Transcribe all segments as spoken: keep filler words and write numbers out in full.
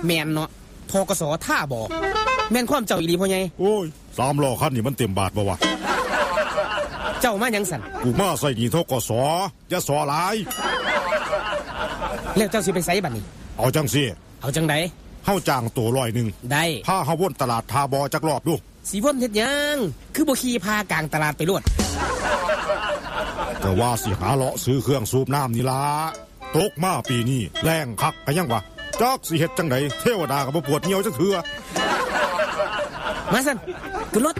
แม่นเนาะธกสท่าบ่แม่นความเจ้าอีหลีพ่อใหญ่โอ้ยสามล้อคันนี่มันเต็มบาทบ่วะเจ้ามาหยังสั่นกูมาใส่หนี้ธกสอย่าสอหลายแล้วเจ้าสิไปไสบัดนี้เอาจังซี่เอาจังได๋เฮาจ้างตัวร้อยหนึ่งได้พาเฮาวนตลาดทาบอจักรอบดูสิวนเฮ็ดหยังคือบ่ขี่พากลางตลาดไปโลดก็ว่าสิหาเลาะซื้อเครื่องสูบน้ำนี่ล่ะตกมาปีนี้แรงคักก็ยังวะจักสิเฮ็ดจังได๋เทวดาก็บ่ปวดเหี่ยวจักเทื่อมาสั่นขึ้นรถ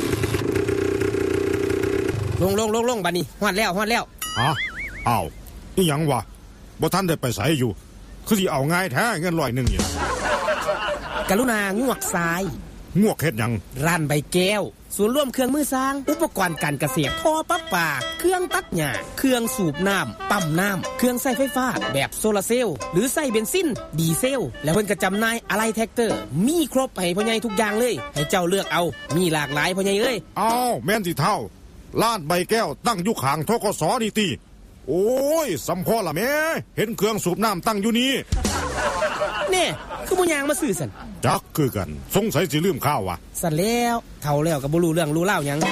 ลงลงลงลงบัดนี้ฮอดแล้วฮอดแล้วฮะอ้าวอีหยังวะบ่ทันได้ไปไสอยู่คือสิเอาง่ายแท้เงินร้อยหนึ่งนี่กรุณางวกซ้ายงวกเฮ็ดหยังร้านใบแก้วศูนย์รวมเครื่องมือสร้างอุปกรณ์การเกษตรท่อประปาเครื่องตัดหญ้าเครื่องสูบน้ำปั๊มน้ำเครื่องใช้ไฟฟ้าแบบโซลาร์เซลล์หรือใช้เบนซินดีเซลแล้วเพิ่นก็จำหน่ายอะไหล่แท็กเตอร์มีครบให้พ่อใหญ่ทุกอย่างเลยให้เจ้าเลือกเอามีหลากหลายพ่อใหญ่เอ้ยอ้าวแม่นสิเท่าร้านใบแก้วตั้งอยู่ข้างธกสนี่ติโอ้ยสำพอล่ะแม่เห็นเครื่องสูบน้ำตั้งอยู่นี่เนี่ยคือบ่ยางมาซื้อสั่นจักคือกันสงสัยสิลืมข้าววะสั่นแล้วเฒ่าแล้วก็บ่รู้เรื่องรู้เล่าหยัง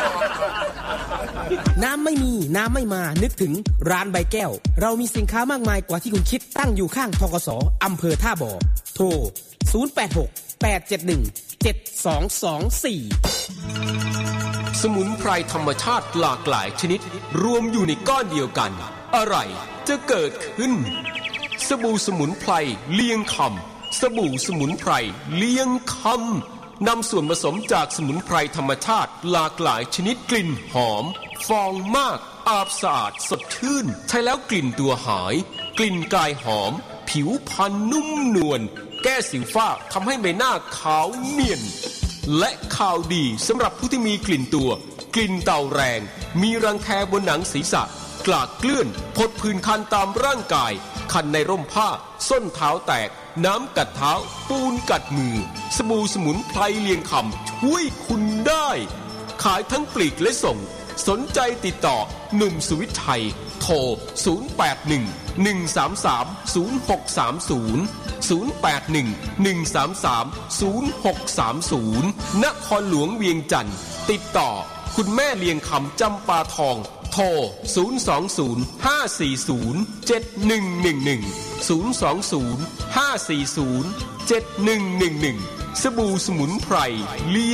น้ำไม่มีน้ำไม่มานึกถึงร้านใบแก้วเรามีสินค้ามากมายกว่าที่คุณคิดตั้งอยู่ข้างธกสอำเภอท่าบ่อโทรศูนย์ แปด หก แปด เจ็ด หนึ่ง เจ็ด สอง สอง สี่สมุนไพรธรรมชาติหลากหลายชนิดรวมอยู่ในก้อนเดียวกันอะไรจะเกิดขึ้นสบู่สมุนไพรเลียงคำสบู่สมุนไพรเลียงคำนำส่วนผสมจากสมุนไพรธรรมชาติหลากหลายชนิดกลิ่นหอมฟองมากอาบสะอาดสดชื่นใช้แล้วกลิ่นตัวหายกลิ่นกายหอมผิวพรรณนุ่มนวลแก้สิวฝ้าทำให้ใบหน้าขาวเนียนและข่าวดีสำหรับผู้ที่มีกลิ่นตัวกลิ่นเต่าแรงมีรังแคบนหนังศีรษะกลากเกลื่อนผดผื่นคันตามร่างกายคันในร่มผ้าส้นเท้าแตกน้ำกัดเท้าปูนกัดมือสบู่สมุนไพรเลียงคำช่วยคุณได้ขายทั้งปลีกและส่งสนใจติดต่อหนุ่มสุวิทย์ไทยโทรศูนย์ แปด หนึ่ง หนึ่ง สาม สาม ศูนย์ หก สาม ศูนย์ ศูนย์ แปด หนึ่ง หนึ่ง สาม สาม ศูนย์ หก สาม ศูนย์นครหลวงเวียงจันทร์ติดต่อคุณแม่เลียงคำจำปาทองโทรศูนย์ สอง ศูนย์ ห้า สี่ ศูนย์ เจ็ด หนึ่ง หนึ่ง หนึ่ง ศูนย์ สอง ศูนย์ ห้า สี่ ศูนย์ เจ็ด หนึ่ง หนึ่ง หนึ่งสบู่สมุนไพร